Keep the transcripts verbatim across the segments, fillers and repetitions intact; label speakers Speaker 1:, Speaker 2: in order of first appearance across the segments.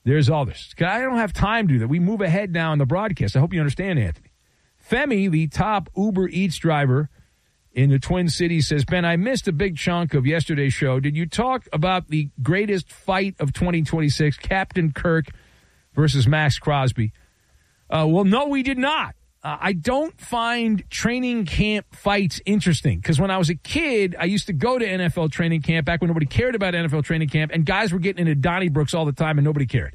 Speaker 1: There's all this. I don't have time to do that. We move ahead now in the broadcast. I hope you understand, Anthony. Femi, the top Uber Eats driver in the Twin Cities, says, Ben, I missed a big chunk of yesterday's show. Did you talk about the greatest fight of twenty twenty-six, Captain Kirk versus Max Crosby? Uh, well, no, we did not. Uh, I don't find training camp fights interesting because when I was a kid, I used to go to N F L training camp back when nobody cared about N F L training camp, and guys were getting into Donnybrooks all the time and nobody cared.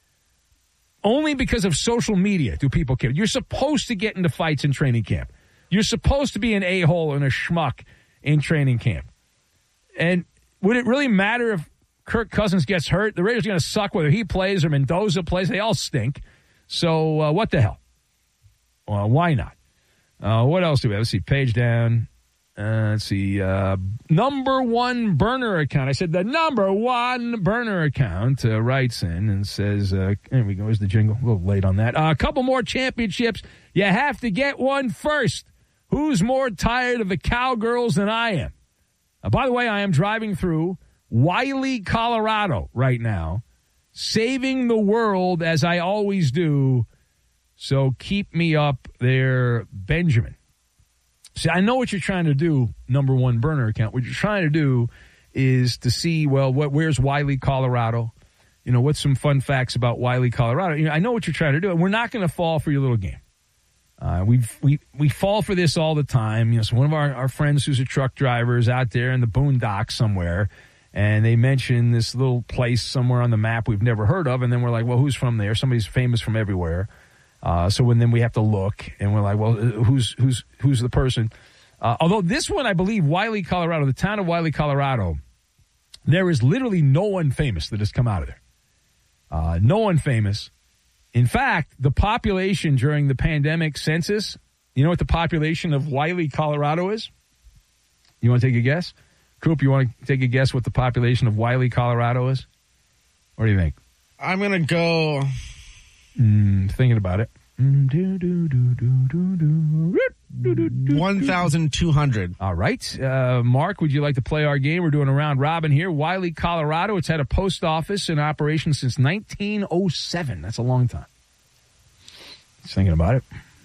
Speaker 1: Only because of social media do people care. You're supposed to get into fights in training camp. You're supposed to be an a-hole and a schmuck in training camp. And would it really matter if Kirk Cousins gets hurt? The Raiders are going to suck whether he plays or Mendoza plays. They all stink. So uh, what the hell? Well, why not? Uh, what else do we have? Let's see. Page down. Uh, let's see. Uh, number one burner account. I said the number one burner account uh, writes in and says, uh, there we go. Here's the jingle. A little late on that. Uh, a couple more championships. You have to get one first. Who's more tired of the Cowgirls than I am? Uh, by the way, I am driving through Wiley, Colorado right now, saving the world as I always do. So keep me up there, Benjamin. See, I know what you're trying to do, number one burner account. What you're trying to do is to see, well, what, where's Wiley, Colorado? You know, what's some fun facts about Wiley, Colorado? You know, I know what you're trying to do, and we're not going to fall for your little game. Uh, we we we fall for this all the time. You know, so one of our, our friends who's a truck driver is out there in the boondocks somewhere, and they mention this little place somewhere on the map we've never heard of, and then we're like, well, who's from there? Somebody's famous from everywhere. Uh, so when then we have to look, and we're like, well, who's who's who's the person? Uh, although this one, I believe, Wiley, Colorado, the town of Wiley, Colorado, there is literally no one famous that has come out of there. Uh, no one famous. In fact, the population during the pandemic census, you know what the population of Wiley, Colorado is? You want to take a guess? Coop, you want to take a guess what the population of Wiley, Colorado is? What do you think?
Speaker 2: I'm going to go...
Speaker 1: Mm, thinking about it.
Speaker 2: one thousand two hundred.
Speaker 1: All right. Uh, Mark, would you like to play our game? We're doing a round robin here. Wiley, Colorado. It's had a post office in operation since nineteen oh seven. That's a long time. Just thinking about it.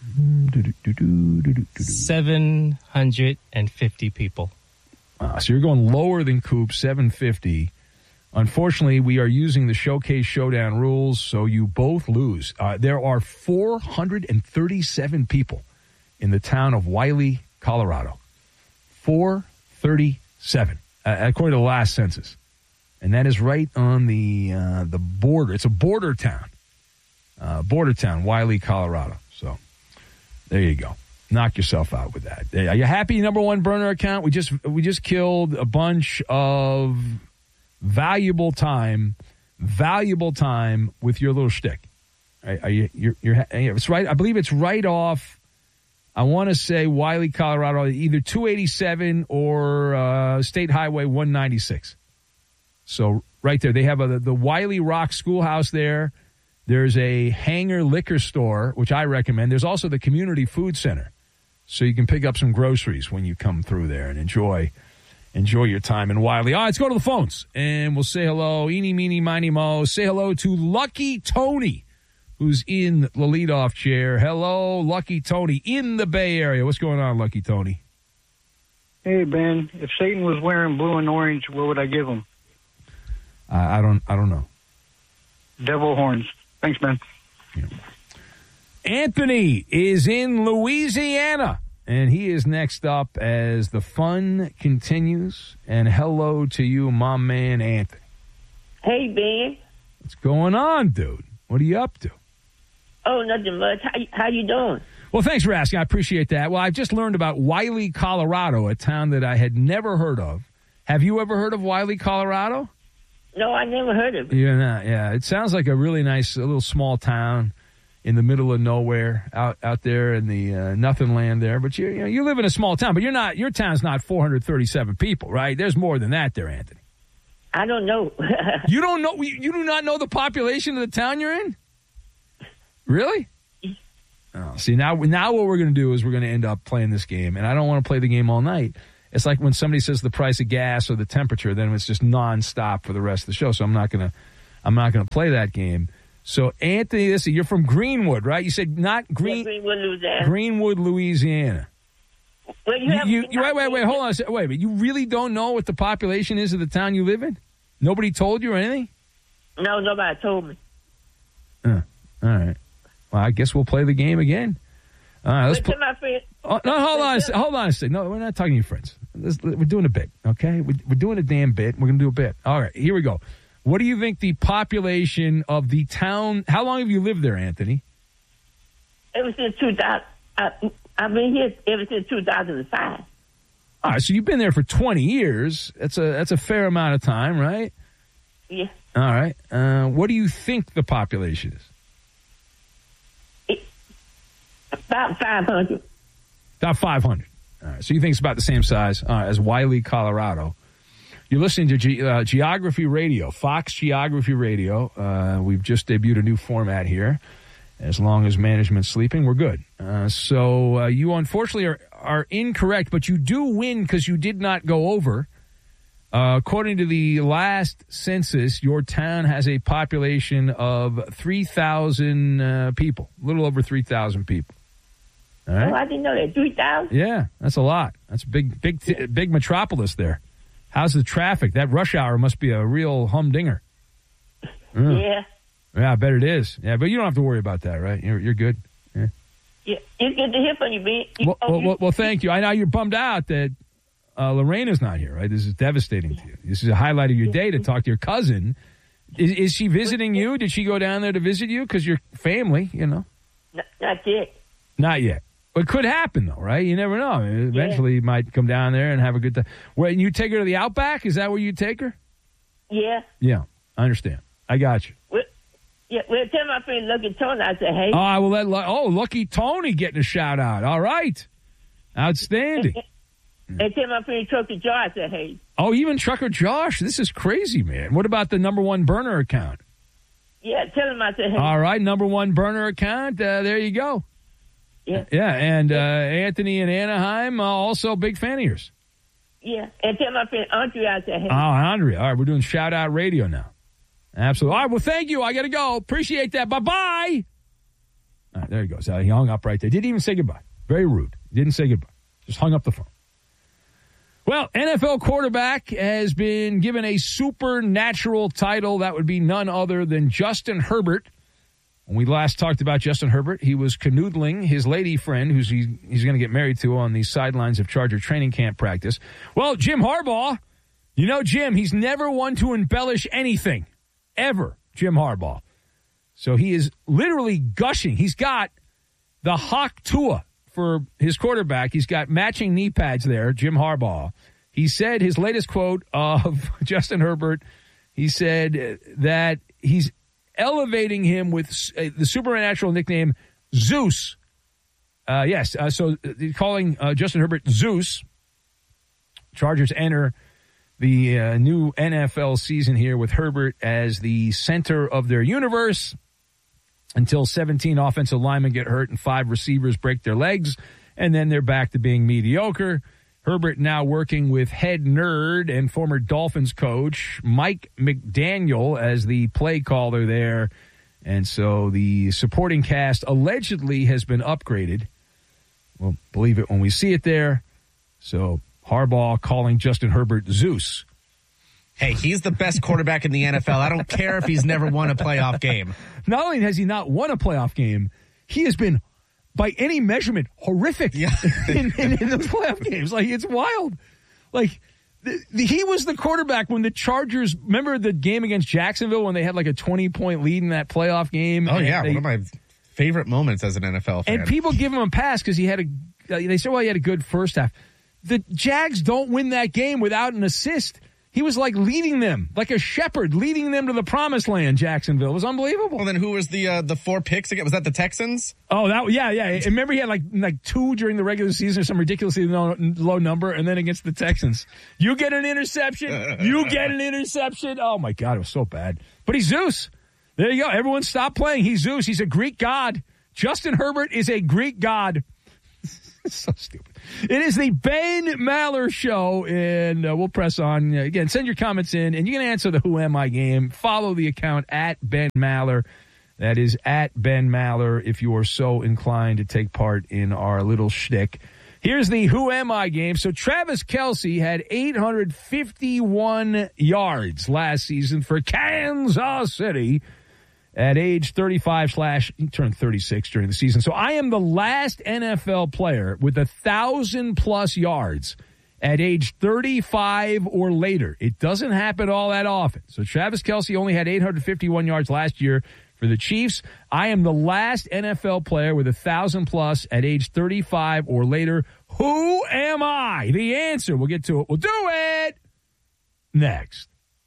Speaker 3: seven hundred fifty people.
Speaker 1: Uh, so you're going lower than Coop, seven fifty. Unfortunately, we are using the Showcase Showdown rules, so you both lose. Uh, there are four hundred thirty-seven people in the town of Wiley, Colorado. four thirty-seven, uh, according to the last census. And that is right on the uh, the border. It's a border town. Uh, border town, Wiley, Colorado. So there you go. Knock yourself out with that. Are you happy, number one burner account? We just we just killed a bunch of... Valuable time, valuable time with your little shtick. Are, are you? You're, you're. It's right. I believe it's right off. I want to say Wiley, Colorado, either two eighty-seven or uh, State Highway one ninety-six. So right there, they have a, the Wiley Rock Schoolhouse there. There's a Hanger liquor store, which I recommend. There's also the Community Food Center, so you can pick up some groceries when you come through there and enjoy. Enjoy your time in Wiley. All right, let's go to the phones, and we'll say hello. Eeny, meeny, miny, mo. Say hello to Lucky Tony, who's in the leadoff chair. Hello, Lucky Tony in the Bay Area. What's going on, Lucky Tony?
Speaker 4: Hey, Ben. If Satan was wearing blue and orange, what would I give him?
Speaker 1: Uh, I don't. I don't know.
Speaker 4: Devil horns. Thanks, Ben.
Speaker 1: Yeah. Anthony is in Louisiana. And he is next up as the fun continues. And hello to you, my man, Anthony.
Speaker 5: Hey, Ben.
Speaker 1: What's going on, dude? What are you up to?
Speaker 5: Oh, nothing much. How, how you doing?
Speaker 1: Well, thanks for asking. I appreciate that. Well, I just learned about Wiley, Colorado, a town that I had never heard of. Have you ever heard of Wiley, Colorado?
Speaker 5: No, I never heard of it.
Speaker 1: You're not, yeah. It sounds like a really nice, a little small town in the middle of nowhere, out out there in the uh, nothing land there. But you, you know, you live in a small town, but you're not. Your town's not four hundred thirty-seven people, right? There's more than that there, Anthony.
Speaker 5: I don't know.
Speaker 1: You don't know? You do not know the population of the town you're in? Really? Oh, see, now now what we're going to do is we're going to end up playing this game, and I don't want to play the game all night. It's like when somebody says the price of gas or the temperature, then it's just nonstop for the rest of the show. So I'm not going to I'm not going to play that game. So, Anthony, listen, you're from Greenwood, right? You said not Green,
Speaker 5: Yeah, Greenwood, Louisiana.
Speaker 1: Greenwood, Louisiana.
Speaker 5: Well, you
Speaker 1: You,
Speaker 5: have,
Speaker 1: you, you- wait, wait, wait, hold on a second. Wait, but you really don't know what the population is of the town you live in? Nobody told you or anything?
Speaker 5: No, nobody told me.
Speaker 1: Uh, all right. Well, I guess we'll play the game again. All right, let's
Speaker 5: But
Speaker 1: play.
Speaker 5: to my friend,
Speaker 1: Oh, no, hold on, a sec- hold on a second. No, we're not talking to your friends. Let's, we're doing a bit, okay? We're, we're doing a damn bit. We're going to do a bit. All right, here we go. What do you think the population of the town? How long have you lived there, Anthony?
Speaker 5: ever since two thousand, I, I've been here ever since two thousand five.
Speaker 1: All right, so you've been there for twenty years. That's a that's a fair amount of time, right?
Speaker 5: Yeah.
Speaker 1: All right. Uh, what do you think the population is?
Speaker 5: It, about five hundred.
Speaker 1: About five hundred. All right. So you think it's about the same size uh, as Wiley, Colorado. You're listening to Ge- uh, Geography Radio, Fox Geography Radio. Uh, we've just debuted a new format here. As long as management's sleeping, we're good. Uh, so uh, you unfortunately are, are incorrect, but you do win because you did not go over. Uh, according to the last census, your town has a population of three thousand uh, people, a little over three thousand people. All right?
Speaker 5: Oh, I didn't know that. three thousand?
Speaker 1: Yeah, that's a lot. That's a big, big, t- big metropolis there. How's the traffic? That rush hour must be a real humdinger. Mm.
Speaker 5: Yeah.
Speaker 1: Yeah, I bet it is. Yeah, but you don't have to worry about that, right? You're you're good. Yeah.
Speaker 5: Yeah. It's good to hear from you, Ben. You,
Speaker 1: Well,
Speaker 5: oh,
Speaker 1: well,
Speaker 5: you-
Speaker 1: well, well, thank you. I know you're bummed out that uh, Lorena's not here, right? This is devastating to you. This is a highlight of your day to talk to your cousin. Is, is she visiting you? Did she go down there to visit you? Because you're family, you know.
Speaker 5: Not, not yet.
Speaker 1: Not yet. But it could happen, though, right? You never know. I mean, eventually, you might come down there and have a good time. Wait, and you take her to the Outback? Is that where you take her?
Speaker 5: Yeah.
Speaker 1: Yeah, I understand. I got you.
Speaker 5: Well, yeah. Well, tell my friend Lucky Tony. I said, hey.
Speaker 1: Oh, I will let. Lu- Oh, Lucky Tony getting a shout out. All right, outstanding.
Speaker 5: And tell my friend Trucker Joe. I said, hey.
Speaker 1: Oh, even Trucker Josh. This is crazy, man. What about the number one burner account?
Speaker 5: Yeah. Tell him I said, hey.
Speaker 1: All right, number one burner account. Uh, there you go.
Speaker 5: Yeah.
Speaker 1: Yeah, and uh, Anthony in Anaheim, uh, also a big fan of yours.
Speaker 5: Yeah. And tell my friend Andre. I said, hey.
Speaker 1: Oh, Andrea. All right, we're doing shout out radio now. Absolutely. All right, well, thank you. I got to go. Appreciate that. Bye-bye. All right, there he goes. Uh, he hung up right there. Didn't even say goodbye. Very rude. Didn't say goodbye. Just hung up the phone. Well, N F L quarterback has been given a supernatural title. That would be none other than Justin Herbert. When we last talked about Justin Herbert, he was canoodling his lady friend, who's he, he's going to get married to, on the sidelines of Charger training camp practice. Well, Jim Harbaugh, you know Jim, he's never one to embellish anything, ever, Jim Harbaugh. So he is literally gushing. He's got the Hawk Tua for his quarterback. He's got matching knee pads there, Jim Harbaugh. He said his latest quote of Justin Herbert, he said that he's elevating him with uh, the supernatural nickname Zeus. Uh, yes, uh, so uh, calling uh, Justin Herbert Zeus. Chargers enter the uh, new N F L season here with Herbert as the center of their universe until seventeen offensive linemen get hurt and five receivers break their legs, and then they're back to being mediocre. Herbert now working with head nerd and former Dolphins coach Mike McDaniel as the play caller there. And so the supporting cast allegedly has been upgraded. We'll believe it when we see it there. So Harbaugh calling Justin Herbert Zeus.
Speaker 2: Hey, he's the best quarterback in the N F L. I don't care if he's never won a playoff game.
Speaker 1: Not only has he not won a playoff game, he has been, by any measurement, horrific
Speaker 2: Yeah.
Speaker 1: in, in, in those playoff games. Like, it's wild. Like, the, the, he was the quarterback when the Chargers, remember the game against Jacksonville when they had like a twenty-point lead in that playoff game?
Speaker 2: Oh,
Speaker 1: And
Speaker 2: yeah.
Speaker 1: they-
Speaker 2: One of my favorite moments as an N F L fan.
Speaker 1: And people give him a pass because he had a, uh, they said, well, he had a good first half. The Jags don't win that game without an assist. He was like leading them, like a shepherd, leading them to the promised land, Jacksonville. It was unbelievable.
Speaker 2: Well, then who was the uh, the four picks again? Was that the Texans?
Speaker 1: Oh, that yeah, yeah. And remember, he had like like two during the regular season, or some ridiculously low, low number, and then against the Texans, you get an interception. You get an interception. Oh my God, it was so bad. But he's Zeus. There you go. Everyone stop playing. He's Zeus. He's a Greek god. Justin Herbert is a Greek god. It's so stupid. It is the Ben Maller Show, and uh, we'll press on. Uh, again, send your comments in, and you can answer the Who Am I game. Follow the account at Ben Maller. That is at Ben Maller if you are so inclined to take part in our little shtick. Here's the Who Am I game. So Travis Kelce had eight hundred fifty-one yards last season for Kansas City at age thirty-five slash, he turned thirty-six during the season. So I am the last N F L player with a thousand plus yards at age thirty-five or later. It doesn't happen all that often. So Travis Kelce only had eight hundred fifty-one yards last year for the Chiefs. I am the last N F L player with a thousand plus at age thirty-five or later. Who am I? The answer, we'll get to it. We'll do it next.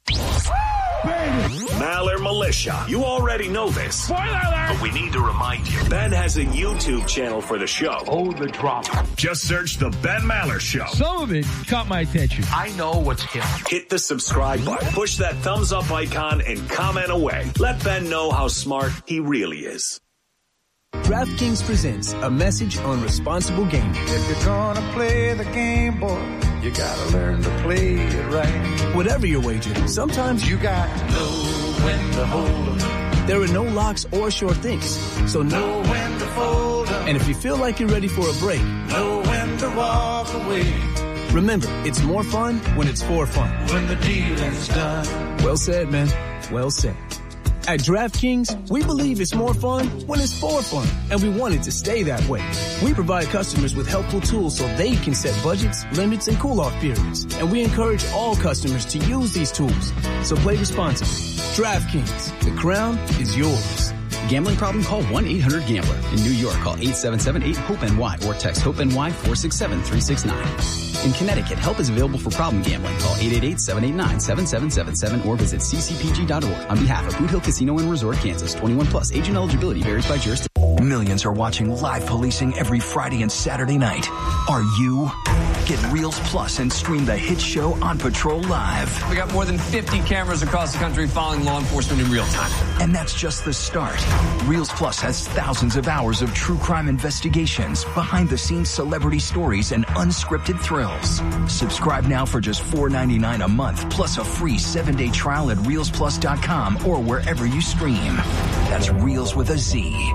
Speaker 6: Maller Militia. You already know this.
Speaker 1: Spoiler alert!
Speaker 6: But we need to remind you. Ben has a YouTube channel for the show.
Speaker 1: Oh, the drama.
Speaker 6: Just search The Ben Maller Show.
Speaker 1: Some of it caught my attention.
Speaker 6: I know what's hip. Hit the subscribe button. Push that thumbs up icon and comment away. Let Ben know how smart he really is.
Speaker 7: DraftKings presents a message on responsible gaming.
Speaker 8: If you're gonna play the game, boy, you gotta learn to play it right.
Speaker 7: Whatever your wager, sometimes
Speaker 8: you got to know when to hold 'em.
Speaker 7: There are no locks or sure things, so know
Speaker 8: when to fold 'em.
Speaker 7: And if you feel like you're ready for a break,
Speaker 8: know when to walk away.
Speaker 7: Remember, it's more fun when it's for fun.
Speaker 8: When the dealing's done.
Speaker 7: Well said, man. Well said. At DraftKings, we believe it's more fun when it's for fun, and we want it to stay that way. We provide customers with helpful tools so they can set budgets, limits, and cool-off periods, and we encourage all customers to use these tools. So play responsibly. DraftKings, the crown is yours.
Speaker 9: Gambling problem? Call one eight hundred gambler. In New York, call eight seven seven eight hope N Y or text HOPE-NY four six seven three six nine. In Connecticut, help is available for problem gambling. Call eight eight eight seven eight nine seven seven seven seven or visit c c p g dot org. On behalf of Boot Hill Casino and Resort, Kansas, twenty-one plus. Age and eligibility varies by jurisdiction.
Speaker 10: Millions are watching live policing every Friday and Saturday night. Are you? Get Reels Plus and stream the hit show On Patrol Live.
Speaker 11: We got more than fifty cameras across the country following law enforcement in real time.
Speaker 10: And that's just the start. Reels Plus has thousands of hours of true crime investigations, behind-the-scenes celebrity stories, and unscripted thrills. Subscribe now for just four ninety-nine a month, plus a free seven-day trial at reels plus dot com or wherever you stream. That's Reels with a Z.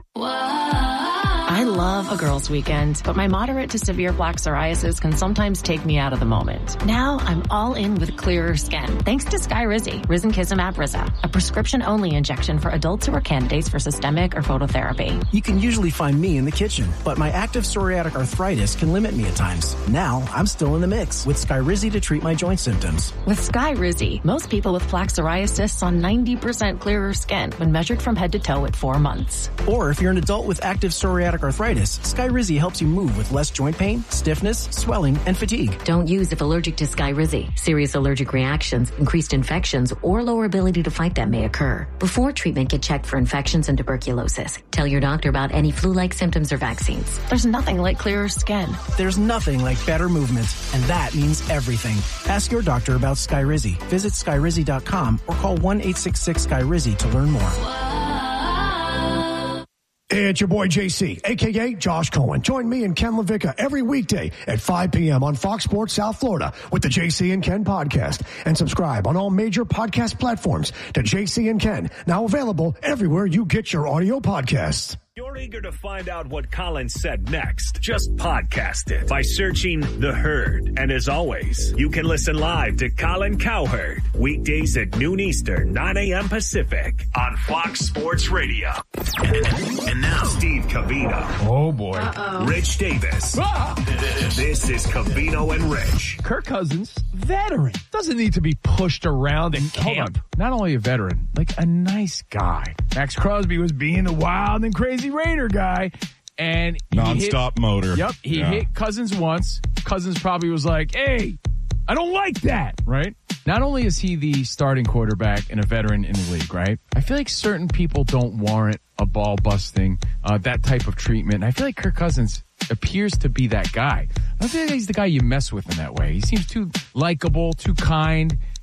Speaker 12: I love a girls' weekend, but my moderate to severe plaque psoriasis can sometimes take me out of the moment. Now I'm all in with clearer skin, thanks to Skyrizi, Risankizumab Riza, a prescription-only injection for adults who are candidates for systemic or phototherapy.
Speaker 13: You can usually find me in the kitchen, but my active psoriatic arthritis can limit me at times. Now I'm still in the mix with Skyrizi to treat my joint symptoms.
Speaker 12: With Skyrizi, most people with plaque psoriasis saw ninety percent clearer skin when measured from head to toe at four months.
Speaker 13: Or if you're an adult with active psoriatic arthritis, Skyrizi helps you move with less joint pain, stiffness, swelling, and fatigue.
Speaker 14: Don't use if allergic to Skyrizi. Serious allergic reactions, increased infections, or lower ability to fight them may occur. Before treatment, get checked for infections and tuberculosis. Tell your doctor about any flu-like symptoms or vaccines.
Speaker 12: There's nothing like clearer skin.
Speaker 13: There's nothing like better movement, and that means everything. Ask your doctor about Skyrizi. Visit Skyrizi dot com or call one eight six six Skyrizi to learn more.
Speaker 15: Hey, it's your boy J C, a k a. Josh Cohen. Join me and Ken LaVicka every weekday at five p.m. on Fox Sports South Florida with the J C and Ken podcast. And subscribe on all major podcast platforms to J C and Ken, now available everywhere you get your audio podcasts.
Speaker 6: You're eager to find out what Colin said next. Just podcast it by searching The Herd. And as always, you can listen live to Colin Cowherd weekdays at noon Eastern, nine a.m. Pacific on Fox Sports Radio. And now, Steve Covino.
Speaker 1: Oh, boy.
Speaker 6: Uh-oh. Rich Davis.
Speaker 1: Ah!
Speaker 6: This is Covino and Rich.
Speaker 1: Kirk Cousins, veteran. Doesn't need to be pushed around in camp. Not only a veteran, like a nice guy. Max Crosby was being the wild and crazy Raider guy, and he
Speaker 16: non-stop
Speaker 1: hit,
Speaker 16: motor.
Speaker 1: Yep, he
Speaker 16: yeah.
Speaker 1: hit Cousins once. Cousins probably was like, "Hey, I don't like that." Right? Not only is he the starting quarterback and a veteran in the league, right? I feel like certain people don't warrant a ball busting, uh, that type of treatment. And I feel like Kirk Cousins appears to be that guy. I feel like he's the guy you mess with in that way. He seems too likable, too kind.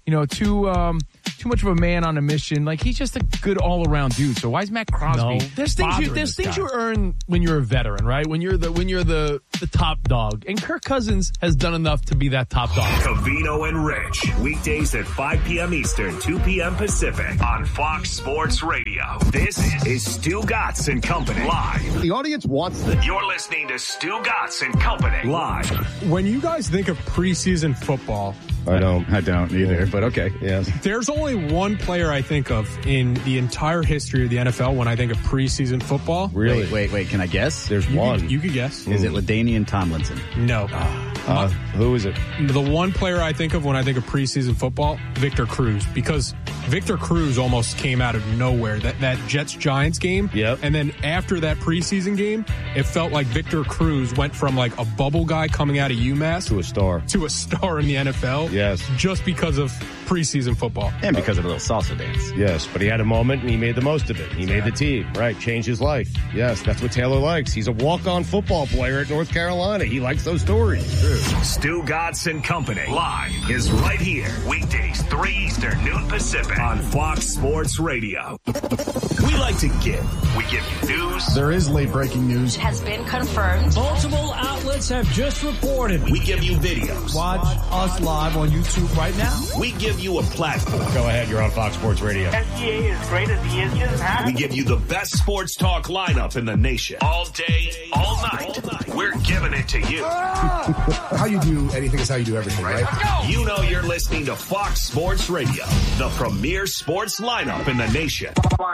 Speaker 1: you know, too um, too much of a man on a mission. Like, he's just a good all-around dude. So why is Matt Crosby?
Speaker 16: No. There's things you there's things guy? you earn when you're a veteran, right? When you're the when you're the, the top dog. And Kirk Cousins has done enough to be that top dog.
Speaker 6: Covino and Rich, weekdays at five p.m. Eastern, two p.m. Pacific on Fox Sports Radio. This is Stu Gatz and Company live.
Speaker 17: The audience wants this.
Speaker 6: You're listening to Stu Gatz and Company live.
Speaker 18: When you guys think of preseason football,
Speaker 17: I don't. I don't either, but okay. Yes.
Speaker 18: There's only one player I think of in the entire history of the N F L when I think of preseason football.
Speaker 17: Really?
Speaker 19: Wait, wait, wait. Can I guess?
Speaker 17: There's
Speaker 18: you
Speaker 17: one.
Speaker 18: Could, you could guess.
Speaker 19: Is it LaDainian Tomlinson?
Speaker 18: No.
Speaker 17: Uh, who is it?
Speaker 18: The one player I think of when I think of preseason football, Victor Cruz, because Victor Cruz almost came out of nowhere. That that Jets-Giants game.
Speaker 17: Yep.
Speaker 18: And then after that preseason game, it felt like Victor Cruz went from like a bubble guy coming out of UMass
Speaker 17: to a star.
Speaker 18: To a star in the N F L.
Speaker 17: Yes.
Speaker 18: Just because of preseason football.
Speaker 19: And because of a little salsa dance.
Speaker 17: Yes, but he had a moment and he made the most of it. He made the team, right? Changed his life. Yes, that's what Taylor likes. He's a walk-on football player at North Carolina. He likes those stories. True.
Speaker 6: Stu Gatz and Company live is right here. Weekdays, three Eastern, noon Pacific on Fox Sports Radio. We like to give. We give you news.
Speaker 15: There is late breaking news.
Speaker 20: Has been confirmed.
Speaker 21: Multiple outlets have just reported.
Speaker 6: We give you videos.
Speaker 21: Watch us live on YouTube right now.
Speaker 6: We give you a platform.
Speaker 17: Go ahead, you're on Fox Sports Radio.
Speaker 22: S G A is great as he is just happy.
Speaker 6: We give you the best sports talk lineup in the nation. All day, all night. All night. We're giving it to you.
Speaker 23: How you do anything is how you do everything, right?
Speaker 6: You know you're listening to Fox Sports Radio, the premier sports lineup in the nation.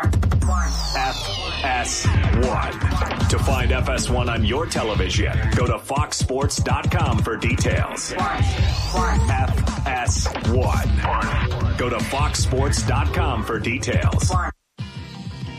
Speaker 6: F S one. To find F S one on your television, go to fox sports dot com for details. F S one. Go to fox sports dot com for details.